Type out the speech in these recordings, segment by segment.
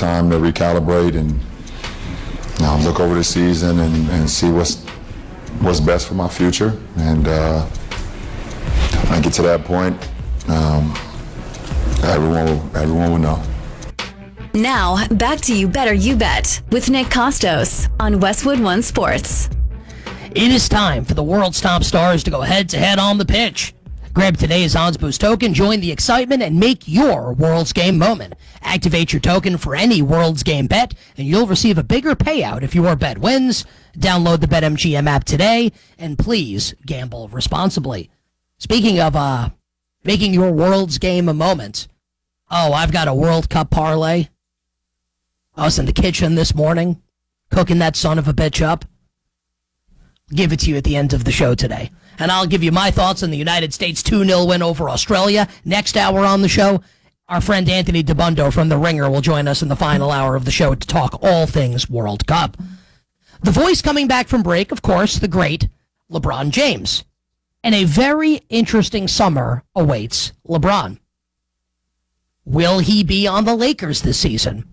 time to recalibrate and look over the season and see what's best for my future. And when I get to that point, everyone will know. Now, back to You Better You Bet with Nick Costos on Westwood One Sports. It is time for the world's top stars to go head-to-head on the pitch. Grab today's Odds Boost token, join the excitement, and make your World's Game moment. Activate your token for any World's Game bet, and you'll receive a bigger payout if your bet wins. Download the BetMGM app today, and please gamble responsibly. Speaking of making your World's Game a moment, I've got a World Cup parlay. I was in the kitchen this morning, cooking that son of a bitch up. Give it to you at the end of the show today. And I'll give you my thoughts on the United States 2-0 win over Australia. Next hour on the show, our friend Anthony DeBundo from The Ringer will join us in the final hour of the show to talk all things World Cup. The voice coming back from break, of course, the great LeBron James. And a very interesting summer awaits LeBron. Will he be on the Lakers this season?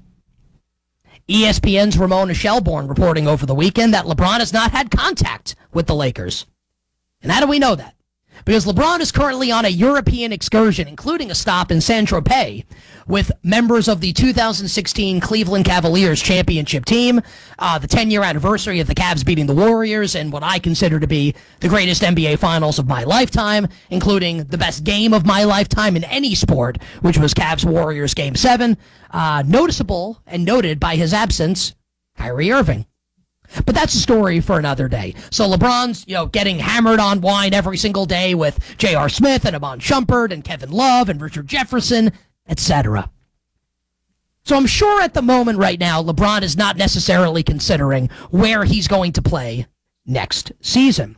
ESPN's Ramona Shelbourne reporting over the weekend that LeBron has not had contact with the Lakers. And how do we know that? Because LeBron is currently on a European excursion, including a stop in Saint-Tropez, with members of the 2016 Cleveland Cavaliers championship team, the 10-year anniversary of the Cavs beating the Warriors, and what I consider to be the greatest NBA Finals of my lifetime, including the best game of my lifetime in any sport, which was Cavs-Warriors Game 7. Noticeable and noted by his absence, Kyrie Irving. But that's a story for another day. So LeBron's, getting hammered on wine every single day with J.R. Smith and Iman Shumpert and Kevin Love and Richard Jefferson, etc. So I'm sure at the moment right now, LeBron is not necessarily considering where he's going to play next season.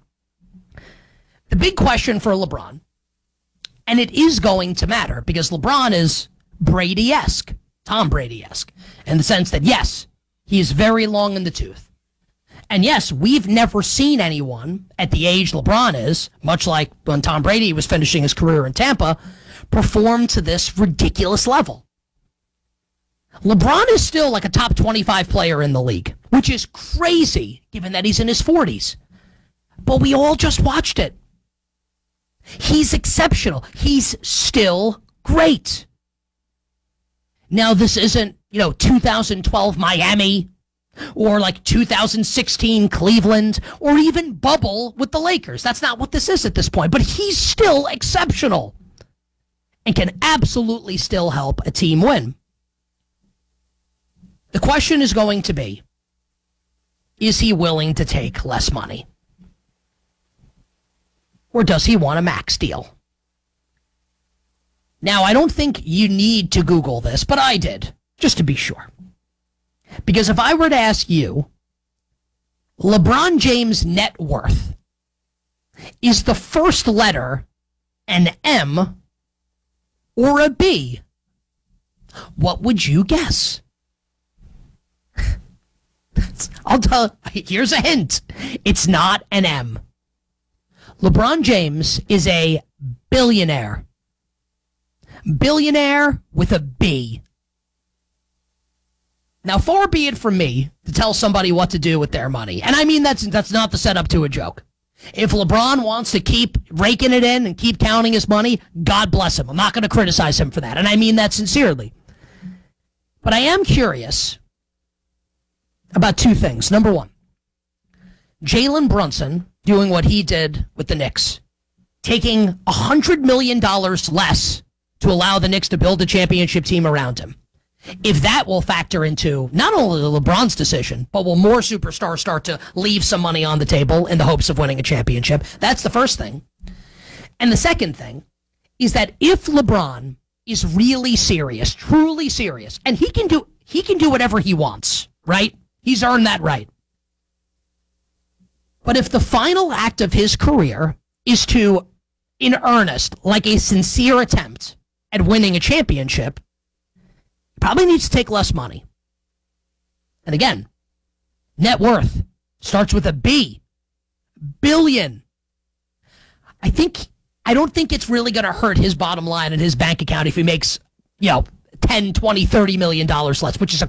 The big question for LeBron, and it is going to matter because LeBron is Brady-esque, Tom Brady-esque, in the sense that, yes, he is very long in the tooth. And yes, we've never seen anyone at the age LeBron is, much like when Tom Brady was finishing his career in Tampa, perform to this ridiculous level. LeBron is still like a top 25 player in the league, which is crazy given that he's in his 40s. But we all just watched it. He's exceptional. He's still great. Now, this isn't, 2012 Miami, or like 2016 Cleveland, or even bubble with the Lakers. That's not what this is at this point. But he's still exceptional and can absolutely still help a team win. The question is going to be, is he willing to take less money? Or does he want a max deal? Now, I don't think you need to Google this, but I did, just to be sure. Because if I were to ask you, LeBron James' net worth, is the first letter an M or a B? What would you guess? Here's a hint. It's not an M. LeBron James is a billionaire. Billionaire with a B. Now, far be it from me to tell somebody what to do with their money. And I mean, that's not the setup to a joke. If LeBron wants to keep raking it in and keep counting his money, God bless him. I'm not going to criticize him for that. And I mean that sincerely. But I am curious about two things. Number one, Jalen Brunson doing what he did with the Knicks, taking $100 million less to allow the Knicks to build a championship team around him. If that will factor into not only LeBron's decision, but will more superstars start to leave some money on the table in the hopes of winning a championship? That's the first thing. And the second thing is that if LeBron is really serious, truly serious, and he can do whatever he wants, right? He's earned that right. But if the final act of his career is to, in earnest, like a sincere attempt at winning a championship, probably needs to take less money. And again, net worth starts with a B. Billion. I don't think it's really going to hurt his bottom line and his bank account if he makes, $10, $20, $30 million less, which is a